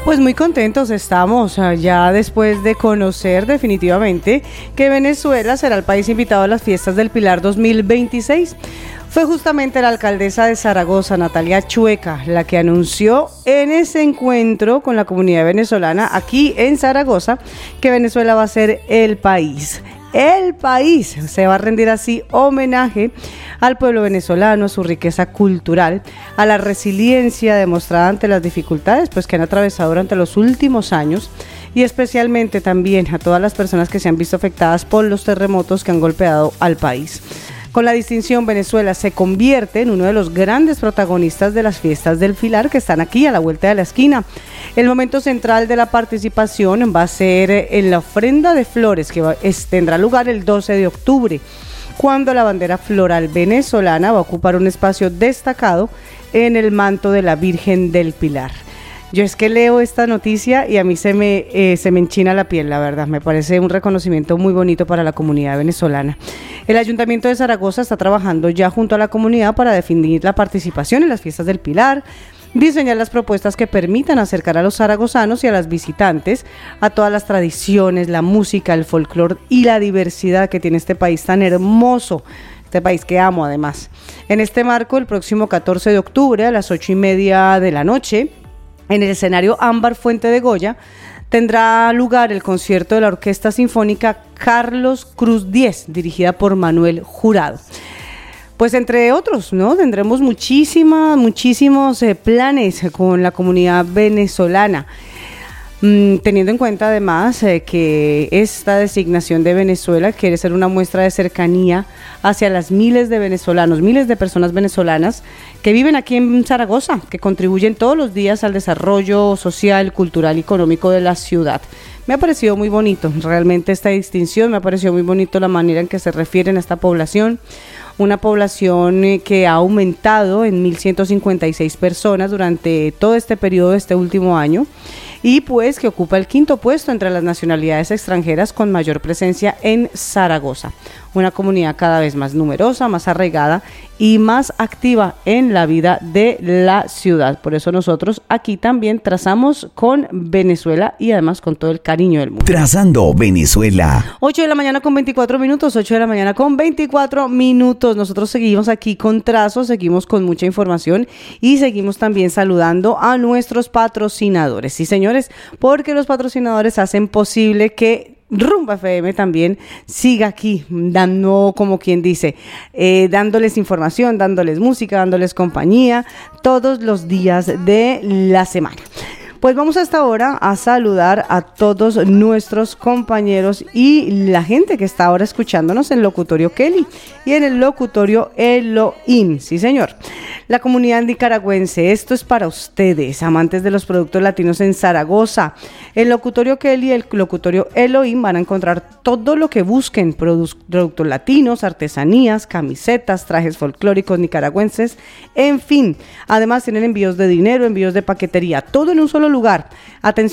Pues muy contentos estamos ya después de conocer definitivamente que Venezuela será el país invitado a las Fiestas del Pilar 2026. Fue justamente la alcaldesa de Zaragoza, Natalia Chueca, la que anunció en ese encuentro con la comunidad venezolana aquí en Zaragoza que Venezuela va a ser el país. El país se va a rendir así homenaje al pueblo venezolano, a su riqueza cultural, a la resiliencia demostrada ante las dificultades pues que han atravesado durante los últimos años y especialmente también a todas las personas que se han visto afectadas por los terremotos que han golpeado al país. Con la distinción, Venezuela se convierte en uno de los grandes protagonistas de las Fiestas del Pilar que están aquí a la vuelta de la esquina. El momento central de la participación va a ser en la ofrenda de flores que tendrá lugar el 12 de octubre, cuando la bandera floral venezolana va a ocupar un espacio destacado en el manto de la Virgen del Pilar. Yo es que leo esta noticia y a mí se me enchina la piel, la verdad. Me parece un reconocimiento muy bonito para la comunidad venezolana. El Ayuntamiento de Zaragoza está trabajando ya junto a la comunidad para definir la participación en las Fiestas del Pilar, diseñar las propuestas que permitan acercar a los zaragozanos y a las visitantes a todas las tradiciones, la música, el folclore y la diversidad que tiene este país tan hermoso. Este país que amo además. En este marco, el próximo 14 de octubre a las 8:30 de la noche, en el escenario Ámbar Fuente de Goya, tendrá lugar el concierto de la Orquesta Sinfónica Carlos Cruz X, dirigida por Manuel Jurado. Pues entre otros, ¿no? Tendremos muchísimos planes con la comunidad venezolana. Teniendo en cuenta además que esta designación de Venezuela quiere ser una muestra de cercanía hacia las miles de venezolanos, miles de personas venezolanas que viven aquí en Zaragoza, que contribuyen todos los días al desarrollo social, cultural y económico de la ciudad. Me ha parecido muy bonito realmente esta distinción, me ha parecido muy bonito la manera en que se refieren a esta población. Una población que ha aumentado en 1.156 personas durante todo este periodo de este último año y pues que ocupa el 5º puesto entre las nacionalidades extranjeras con mayor presencia en Zaragoza. Una comunidad cada vez más numerosa, más arraigada y más activa en la vida de la ciudad. Por eso nosotros aquí también trazamos con Venezuela y además con todo el cariño del mundo. Trazando Venezuela. 8 de la mañana con 24 minutos, 8 de la mañana con 24 minutos. Nosotros seguimos aquí con trazos, seguimos con mucha información y seguimos también saludando a nuestros patrocinadores. Sí, señores, porque los patrocinadores hacen posible que Rumba FM también siga aquí dando, como quien dice, dándoles información, dándoles música, dándoles compañía todos los días de la semana. Pues vamos hasta ahora a saludar a todos nuestros compañeros y la gente que está ahora escuchándonos en el locutorio Kelly y en el locutorio Elohim. Sí, señor. La comunidad nicaragüense, esto es para ustedes, amantes de los productos latinos en Zaragoza. El locutorio Kelly y el locutorio Elohim van a encontrar todo lo que busquen, productos latinos, artesanías, camisetas, trajes folclóricos nicaragüenses, en fin. Además tienen envíos de dinero, envíos de paquetería, todo en un solo lugar. Atención.